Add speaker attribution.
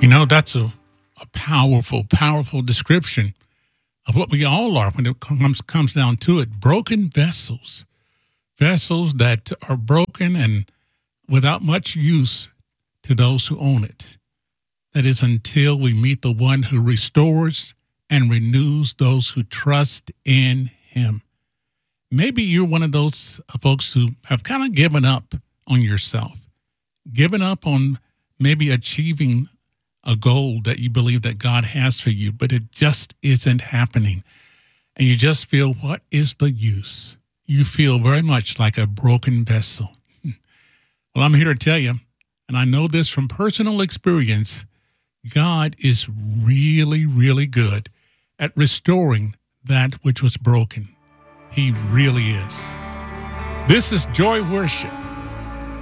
Speaker 1: That's a powerful, powerful description of what we all are when it comes down to it. Broken vessels, vessels that are broken and without much use to those who own it. That is until we meet the one who restores and renews those who trust in him. Maybe you're one of those folks who have kind of given up on yourself, given up on maybe achieving a goal that you believe that God has for you, but it just isn't happening. And you just feel, what is the use? You feel very much like a broken vessel. Well, I'm here to tell you, and I know this from personal experience, God is really, really good at restoring that which was broken. He really is. This is Joy Worship